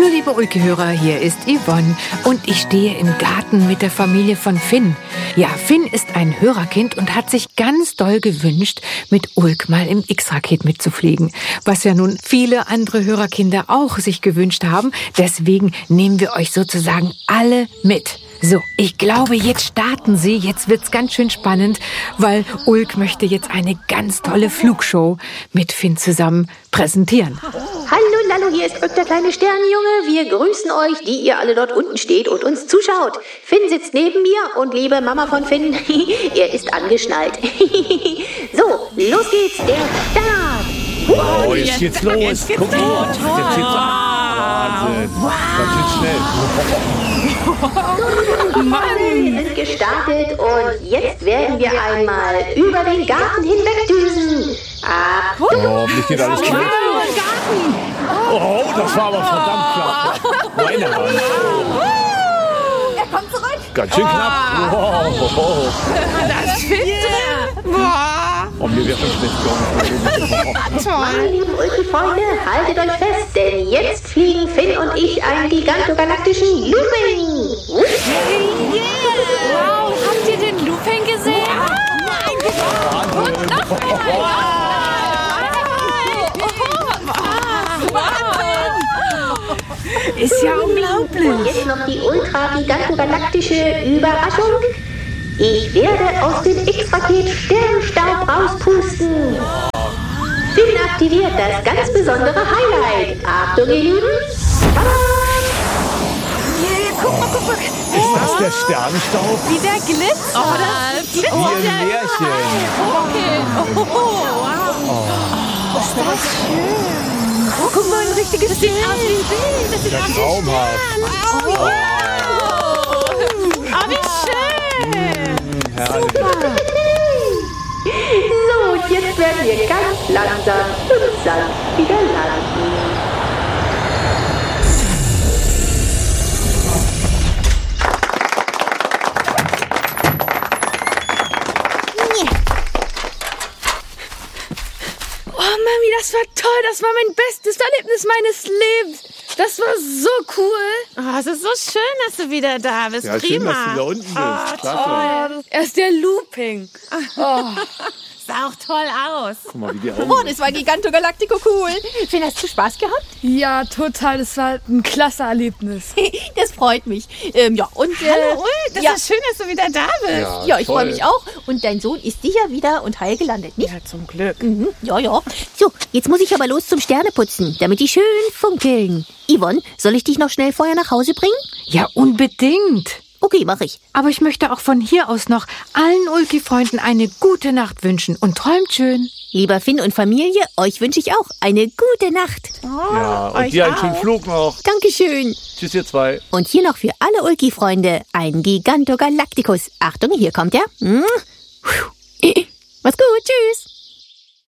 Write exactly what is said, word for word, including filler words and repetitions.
Hallo liebe Ulki-Hörer, hier ist Yvonne und ich stehe im Garten mit der Familie von Finn. Ja, Finn ist ein Hörerkind und hat sich ganz doll gewünscht, mit Ulk mal im X-Raket mitzufliegen. Was ja nun viele andere Hörerkinder auch sich gewünscht haben. Deswegen nehmen wir euch sozusagen alle mit. So, ich glaube, jetzt starten sie. Jetzt wird's ganz schön spannend, weil Ulk möchte jetzt eine ganz tolle Flugshow mit Finn zusammen präsentieren. Hallo Lallo, hier ist Ulk, der kleine Sternenjunge. Wir grüßen euch, die ihr alle dort unten steht und uns zuschaut. Finn sitzt neben mir und liebe Mama von Finn, er ist angeschnallt. So, los geht's, der Start. Oh, jetzt geht's los. Jetzt geht's Guck mal, jetzt geht's Wahnsinn. Wow. Ganz schön schnell. Mann, wir sind gestartet und jetzt werden wir einmal über den Garten hinwegdüsen. Achtung! Oh, hoffentlich geht alles gut. Oh, das war aber verdammt knapp. Meine Hand. Er kommt zurück. Ganz schön knapp. Wow. Das Finn drin. Boah. Oh, mir wäre schon schlecht gegangen. Meine lieben Ulki-Freunde, haltet euch fest, denn jetzt fliegen Finn und ich einen gigantogalaktischen Looping. Wow, habt ihr den Looping gesehen? Nein, und noch einmal. Ist ja unglaublich. Und jetzt noch die ultra-gigantogalaktische Überraschung. Ich werde aus dem X-Raket Sternstaub rauspusten. Finn aktiviert das ganz besondere Highlight. Achtung, ihr Lieben. Tada! Yeah, guck mal, guck mal. Ist das der Sternenstaub? Wie der glitzt. Oh, das Wie im Märchen. Okay. Oh, wow. Oh, ist das schön. Oh, guck mal, ein richtiges Das sieht aus wie ein Bild. Das sieht Ja, aus wie ein traumhaft. Stern. Oh, wow. Oh, wie schön. Herrlich. So, und jetzt werden wir ganz langsam und sanft wieder landen. Oh, Mami, das war toll. Das war mein bestes Erlebnis meines Lebens. Das war so cool. Oh, es ist so schön, dass du wieder da bist. Ja, Prima. schön, dass du da unten bist. Oh, Klasse. toll. Erst der Looping. Oh. Sah auch toll aus. Guck mal, wie die Augen. Oh, das war Gigantogalactico cool. Finn, hast du Spaß gehabt? Ja, total. Das war ein klasse Erlebnis. Das freut mich. Ähm, ja, und, äh, Hallo, Ulk. Das ja. ist schön, dass du wieder da bist. Ja, ja, ich toll. freue mich auch. Und dein Sohn ist sicher wieder und heil gelandet, nicht? Ja, zum Glück. Mhm. Ja, ja. So, jetzt muss ich aber los zum Sterneputzen, damit die schön funkeln. Yvonne, soll ich dich noch schnell vorher nach Hause bringen? Ja, unbedingt. Okay, mach ich. Aber ich möchte auch von hier aus noch allen Ulki-Freunden eine gute Nacht wünschen und träumt schön. Lieber Finn und Familie, euch wünsche ich auch eine gute Nacht. Ja, und euch dir einen auch. schönen Flug noch. Dankeschön. Tschüss, ihr zwei. Und hier noch für alle Ulki-Freunde ein Gigantogalacticus. Achtung, hier kommt er. Hm. Mach's gut, tschüss.